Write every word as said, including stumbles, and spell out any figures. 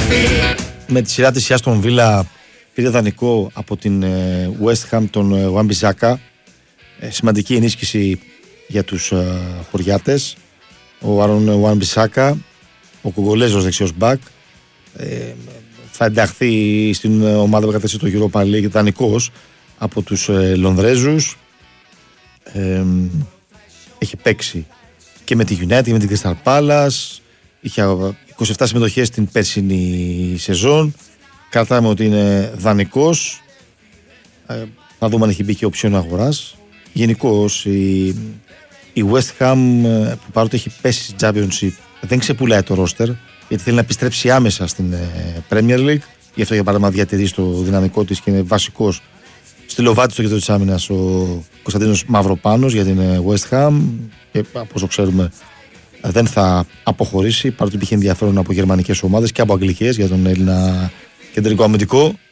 Με τη σειρά της Άστον Βίλα πήρε δανεικό από την West Ham τον Wan-Bissaka. Σημαντική ενίσχυση για τους χωριάτες. Ο Άρον Wan-Bissaka, ο Κογκολέζος δεξιός μπακ, θα ενταχθεί στην ομάδα που κατέστησε το Europa League δανεικός από τους Λονδρέζους. Έχει παίξει και με τη United και με την Crystal Palace. Είχε είκοσι επτά συμμετοχές την πέρσινη σεζόν. Κρατάμε ότι είναι δανεικός. Ε, να δούμε αν έχει μπει και οψιόν αγοράς. Γενικώς η, η West Ham, που παρότι έχει πέσει στη Championship, δεν ξεπουλάει το roster, γιατί θέλει να επιστρέψει άμεσα στην ε, Premier League. Γι' αυτό για παράδειγμα διατηρεί το δυναμικό της και είναι βασικός στη λοβάτη στο κέντρο της άμυνας ο Κωνσταντίνος Μαυροπάνος για την West Ham. Και από όσο ξέρουμε δεν θα αποχωρήσει, παρότι υπήρχε ενδιαφέρον από γερμανικές ομάδες και από αγγλικές για τον Έλληνα κεντρικό αμυντικό.